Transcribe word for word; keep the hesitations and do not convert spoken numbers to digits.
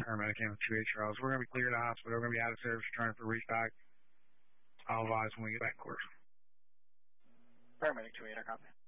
Paramedic and two H R Ls. We're going to be clear to the hospital. We're going to be out of service trying for restock. I'll advise when we get back, of course. Paramedic two eight, I copy.